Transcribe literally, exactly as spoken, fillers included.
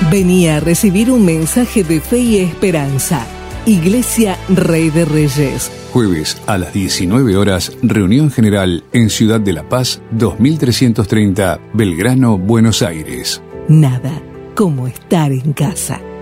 Venía a recibir un mensaje de fe y esperanza. Iglesia Rey de Reyes. Jueves a las diecinueve horas, reunión general en Ciudad de la Paz, dos mil trescientos treinta, Belgrano, Buenos Aires. Nada como estar en casa.